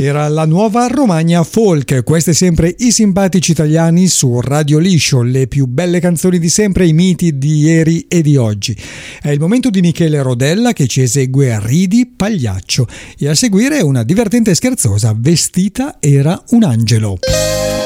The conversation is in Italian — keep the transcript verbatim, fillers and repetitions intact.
Era la nuova Romagna Folk, queste sempre i simpatici italiani su Radio Liscio, le più belle canzoni di sempre, i miti di ieri e di oggi. È il momento di Michele Rodella che ci esegue Ridi Pagliaccio e a seguire una divertente e scherzosa Vestita era un angelo.